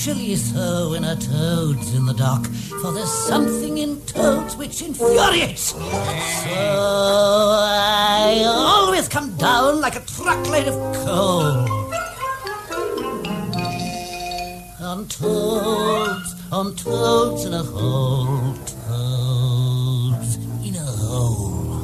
especially so when a toad's in the dock, for there's something in toads which infuriates. So I always come down like a truckload of coal. On toads in a hole, toads in a hole.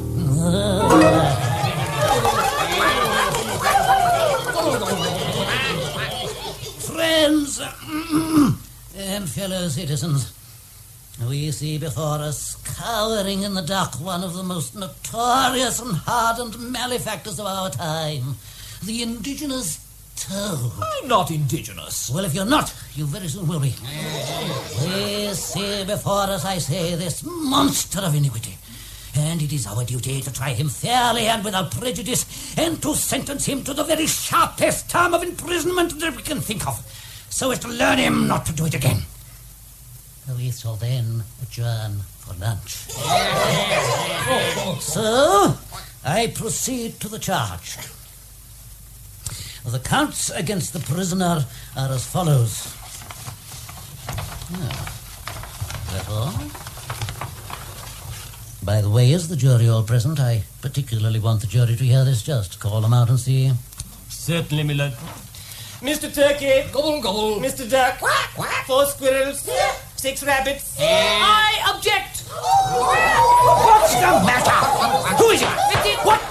Friends and fellow citizens, we see before us, cowering in the dock, one of the most notorious and hardened malefactors of our time, the indigenous toad. I'm not indigenous. Well, if you're not, you very soon will be. We see before us, I say, this monster of iniquity. And it is our duty to try him fairly and without prejudice, and to sentence him to the very sharpest term of imprisonment that we can think of, so as to learn him not to do it again. We shall then adjourn for lunch. So, I proceed to the charge. The counts against the prisoner are as follows. That all? By the way, is the jury all present? I particularly want the jury to hear this. Just call them out and see. Certainly, my lord. Mr. Turkey. Gobble, gobble. Mr. Duck. Quack, quack. 4 squirrels. 6 rabbits. I object. What's the matter? Who is it? What?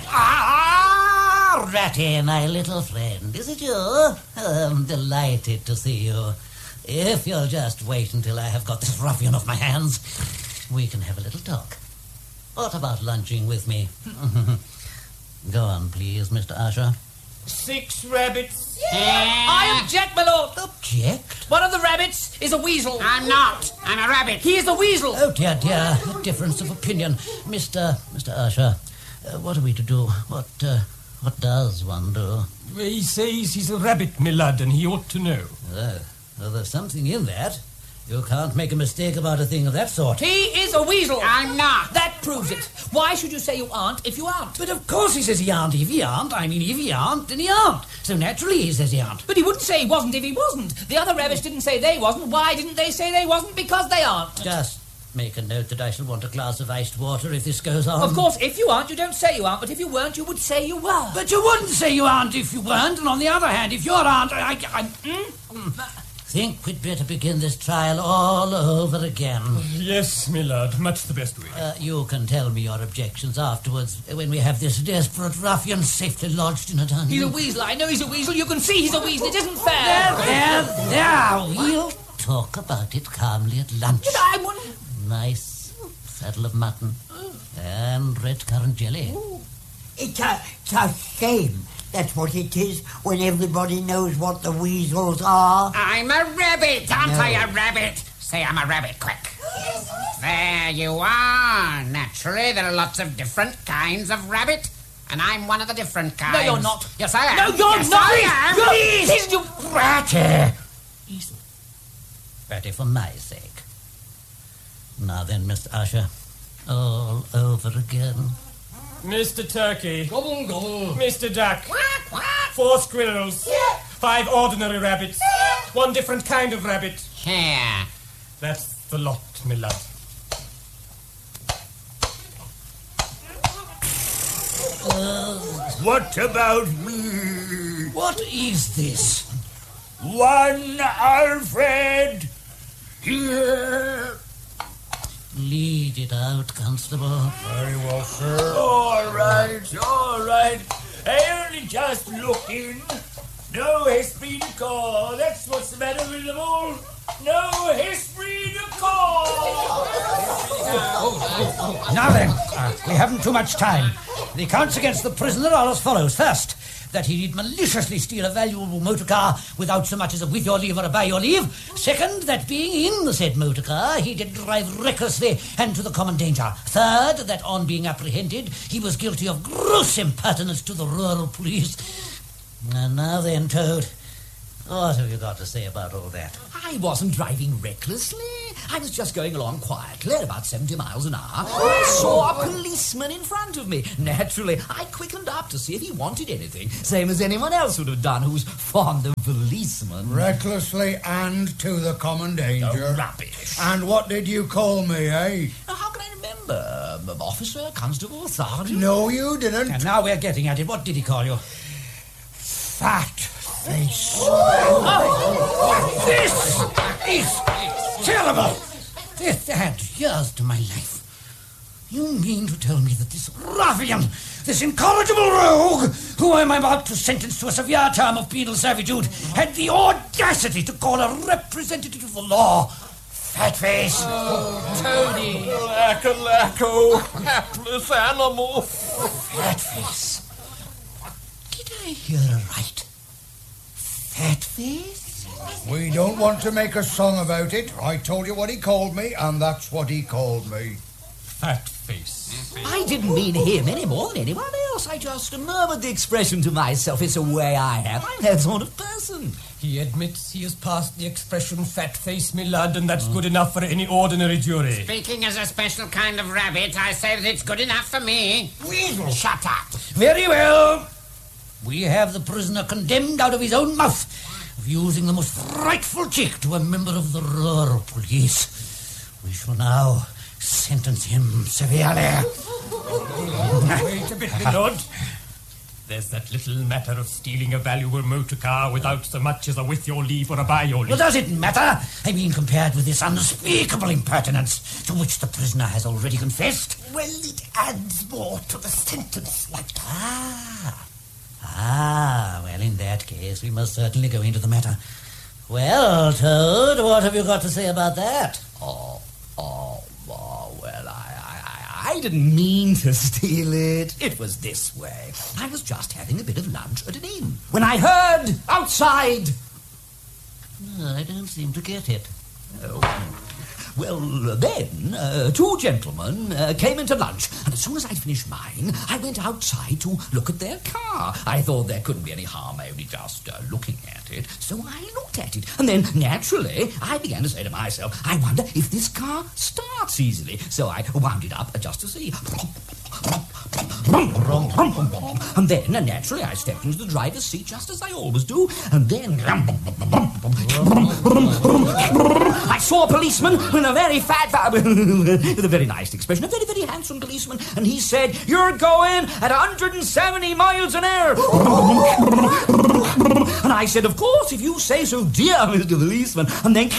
Ratty, my little friend. Is it you? I'm delighted to see you. If you'll just wait until I have got this ruffian off my hands, we can have a little talk. What about lunching with me? Go on, please, Mr. Usher. 6 rabbits. I object, my lord. Object? One of the rabbits is a weasel. I'm not. I'm a rabbit. He is a weasel. Oh, dear, dear. A difference of opinion. Mr. Usher, what are we to do? What does one do? He says he's a rabbit, my lad, and he ought to know. Well, there's something in that. You can't make a mistake about a thing of that sort. He is a weasel. I'm not. That proves it. Why should you say you aren't if you aren't? But of course he says he aren't if he aren't. I mean, if he aren't, then he aren't. So naturally he says he aren't. But he wouldn't say he wasn't if he wasn't. The other rabbits didn't say they wasn't. Why didn't they say they wasn't? Because they aren't. Just make a note that I shall want a glass of iced water if this goes on. Of course, if you aren't, you don't say you aren't. But if you weren't, you would say you were. But you wouldn't say you aren't if you weren't. And on the other hand, if you aren't, I think we'd better begin this trial all over again. Yes, my lord, much the best way. You can tell me your objections afterwards when we have this desperate ruffian safely lodged in a dungeon. He's a weasel. I know he's a weasel. You can see he's a weasel. It isn't fair. There. We'll talk about it calmly at lunch. But I wouldn't. Nice saddle of mutton and red currant jelly. It's a shame. That's what it is when everybody knows what the weasels are. I'm a rabbit. Aren't I a rabbit? Say I'm a rabbit, quick. There you are. Naturally, there are lots of different kinds of rabbit, and I'm one of the different kinds. No, you're not. Yes, I am. No, you're yes, not. I am. Please, you... Ratty. Ratty, for my sake. Now then, Mr. Usher, all over again. Mr. Turkey. Gobble, gobble. Mr. Duck. Quack, quack. 4 squirrels. 5 ordinary rabbits. 1 different kind of rabbit. Here. That's the lot, my lad. What about me? What is this? One Alfred! Here! Lead it out, Constable. Very well, sir. All right. I only just looked in. No esprit de corps. That's what's the matter with them all. No esprit de corps. Now then, we haven't too much time. The accounts against the prisoner are as follows. First, that he did maliciously steal a valuable motor car without so much as a with your leave or a by your leave. Second, that being in the said motor car, he did drive recklessly and to the common danger. Third, that on being apprehended, he was guilty of gross impertinence to the rural police. And now then, Toad, What have you got to say about all that? I wasn't driving recklessly. I was just going along quietly at about 70 miles an hour. I saw a policeman in front of me. Naturally, I quickened up to see if he wanted anything, same as anyone else would have done who's fond of policemen. Recklessly and to the common danger. Oh, rubbish. And what did you call me, eh? Now, how can I remember? Officer, constable, sergeant? No, you didn't. And now we're getting at it. What did he call you? Fat face. This is terrible. This adds years to my life. You mean to tell me that this ruffian, this incorrigible rogue, who I'm about to sentence to a severe term of penal servitude, had the audacity to call a representative of the law fatface? Oh, Tony. Lacko, hapless animal. Fatface. Did I hear right? Fatface? We don't want to make a song about it. I told you what he called me, and that's what he called me. Fat face. I didn't mean him any more than anyone else. I just murmured the expression to myself. It's a way I have. I'm that sort of person. He admits he has passed the expression fat face, me lad, and that's good enough for any ordinary jury. Speaking as a special kind of rabbit, I say that it's good enough for me. Weasel. Shut up. Very well. We have the prisoner condemned out of his own mouth of using the most frightful cheek to a member of the rural police. We shall now sentence him severely. Wait a bit, my lord. There's that little matter of stealing a valuable motor car without so much as a with your leave or a by your leave. Well, does it matter? I mean, compared with this unspeakable impertinence to which the prisoner has already confessed? Well, it adds more to the sentence, like that. Well, in that case, we must certainly go into the matter. Well, Toad, what have you got to say about that? Well, I didn't mean to steal it. It was this way. I was just having a bit of lunch at an inn when I heard outside. I don't seem to get it. Well, then, two gentlemen came into lunch, and as soon as I'd finished mine, I went outside to look at their car. I thought there couldn't be any harm only just looking at it, so I looked at it. And then, naturally, I began to say to myself, I wonder if this car starts easily. So I wound it up just to see. And then, naturally, I stepped into the driver's seat just as I always do, and then I saw a policeman with a very fat, with a very nice expression, a very, very handsome policeman, and he said, "You're going at 170 miles an hour." And I said, "Of course, if you say so, dear Mr. Policeman." And then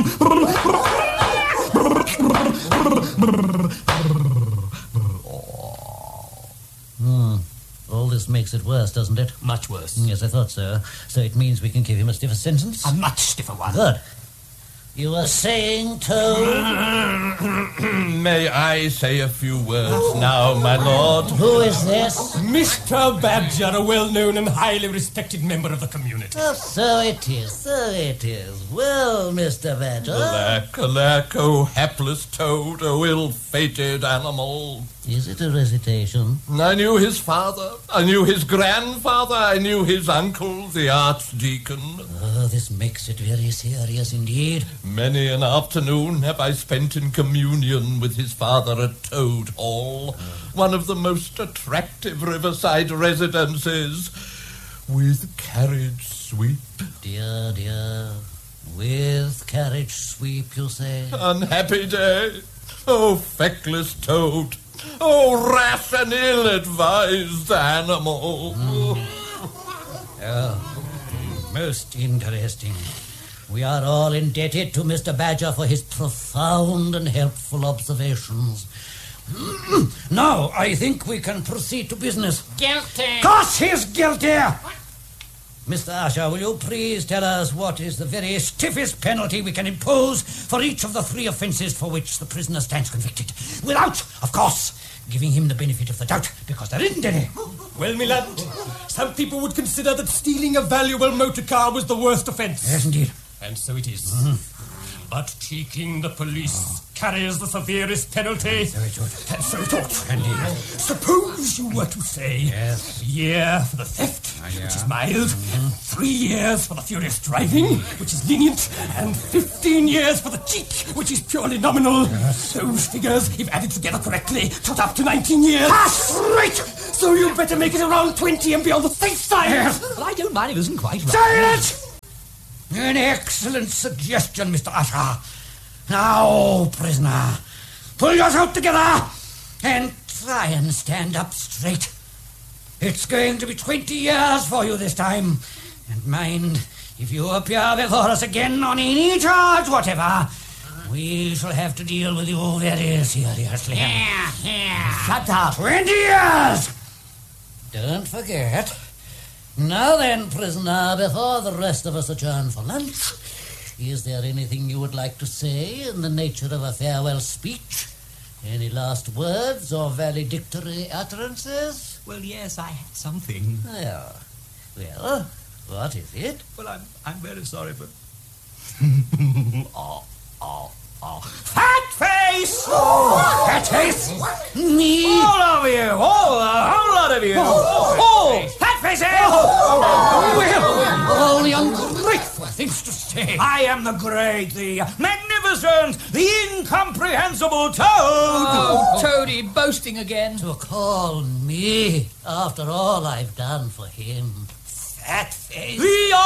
All this makes it worse, doesn't it? much worse. Yes, I thought so. So it means we can give him a stiffer sentence? A much stiffer one. Good. You were saying, Toad? May I say a few words now, my lord? Who is this? Mr. Badger, a well-known and highly respected member of the community. Oh, so it is. Well, Mr. Badger. Alack, oh hapless toad, oh ill-fated animal. Is it a recitation? I knew his father, I knew his grandfather, I knew his uncle, the archdeacon. Oh, this makes it very serious indeed. Many an afternoon have I spent in communion with his father at Toad Hall, one of the most attractive riverside residences, with carriage sweep. Dear. With carriage sweep, you say? Unhappy day. Oh, feckless toad. Oh, rash and ill-advised animal. Most interesting. We are all indebted to Mr. Badger for his profound and helpful observations. Now, I think we can proceed to business. Guilty. Of course he's guilty! Mr. Usher, will you please tell us what is the very stiffest penalty we can impose for each of the 3 offences for which the prisoner stands convicted? Without, of course, giving him the benefit of the doubt, because there isn't any. Well, my lad, some people would consider that stealing a valuable motor car was the worst offence. Yes, indeed. And so it is. But cheeking the police carries the severest penalty. And so it ought. Indeed. Suppose you were to say, Yes. a year for the theft, which is mild, 3 years for the furious driving, which is lenient, and 15 years for the cheek, which is purely nominal. Those figures, if added together correctly, tot up to 19 years. That's right! So you'd better make it around 20 and be on the safe side. Well, I don't mind if it isn't quite right. Silence! An excellent suggestion, Mr. Usher. Now, prisoner, pull yourself together and try and stand up straight. It's going to be 20 years for you this time. And mind, if you appear before us again on any charge whatever, we shall have to deal with you very seriously. Here. Shut up. 20 years! Don't forget. Now then, prisoner, before the rest of us adjourn for lunch, is there anything you would like to say in the nature of a farewell speech? Any last words or valedictory utterances? Well, yes, I had something. Yeah. Well, what is it? Well, I'm very sorry for... Fat face! Oh, fat face! Me? All of you! All a whole lot of you! Fat faces! Well, all the ungrateful things to say. I am the great, the magnificent, the incomprehensible Toad! Oh, Toady, boasting again. To call me, after all I've done for him, fat face. The